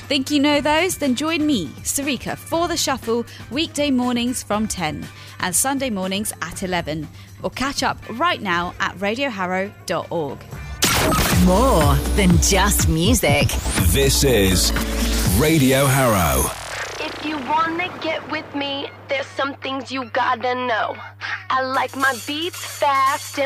Think you know those? Then join me, Sarika, for The Shuffle, weekday mornings from 10 and Sunday mornings at 11. Or catch up right now at radioharrow.org. More than just music. This is Radio Harrow. If you wanna get with me, there's some things you gotta know. I like my beats fast and